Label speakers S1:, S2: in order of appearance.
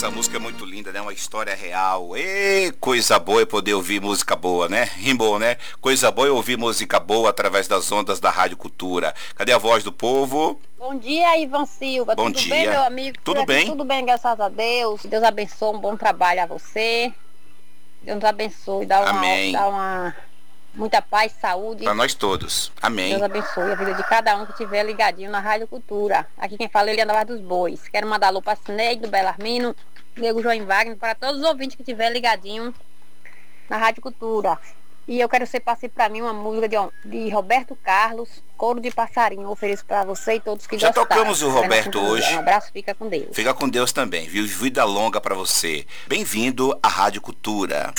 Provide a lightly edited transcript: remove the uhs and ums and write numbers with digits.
S1: Essa música é muito linda, né? Uma história real. E coisa boa é poder ouvir música boa, né? Rimou, né? Coisa boa é ouvir música boa através das ondas da Rádio Cultura. Cadê a voz do povo?
S2: Bom dia, Ivan Silva.
S1: Bom
S2: tudo
S1: dia.
S2: bem, meu amigo?
S1: Tudo bem?
S2: Tudo bem, graças a Deus. Deus abençoe, um bom trabalho a você. Deus nos abençoe,
S1: Amém.
S2: dá uma muita paz, saúde.
S1: Para nós todos. Amém.
S2: Deus abençoe a vida de cada um que estiver ligadinho na Rádio Cultura. Aqui quem fala é Eliana Vaz dos Bois. Quero mandar alô para Cineide, do Belarmino, Diego João Wagner, para todos os ouvintes que estiver ligadinho na Rádio Cultura. E eu quero que você passe para mim uma música de Roberto Carlos, Coro de Passarinho. Eu ofereço para você e todos que
S1: Já
S2: gostaram.
S1: tocamos o Roberto hoje.
S2: Um abraço, fica com Deus.
S1: Fica com Deus também, viu? Vida longa para você. Bem-vindo à Rádio Cultura.